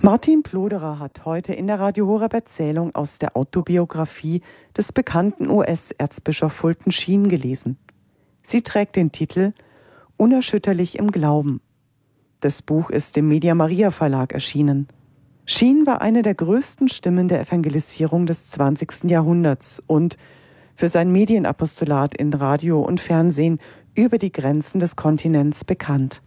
Martin Ploderer hat heute in der Radio Horeb Erzählung aus der Autobiografie des bekannten US-Erzbischof Fulton Sheen gelesen. Sie trägt den Titel »Unerschütterlich im Glauben«. Das Buch ist im Media Maria Verlag erschienen. Sheen war eine der größten Stimmen der Evangelisierung des 20. Jahrhunderts und für sein Medienapostolat in Radio und Fernsehen über die Grenzen des Kontinents bekannt.